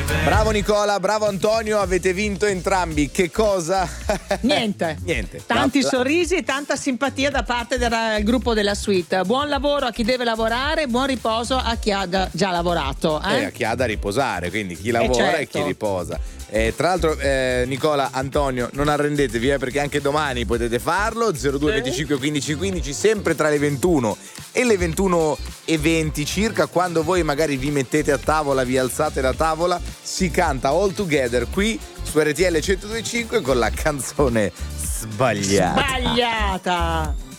Bravo Nicola, bravo Antonio, avete vinto entrambi. Che cosa? Niente. Niente. Tanti sorrisi e tanta simpatia da parte del gruppo della suite. Buon lavoro a chi deve lavorare, buon riposo a chi ha già lavorato. A chi ha da riposare, quindi chi lavora e chi riposa. Tra l'altro Nicola, Antonio, non arrendetevi perché anche domani potete farlo. 02 25 15 15, sempre tra le 21 e le 21:20 circa, quando voi magari vi mettete a tavola, vi alzate da tavola, si canta All Together qui su RTL 102.5 con la canzone sbagliata.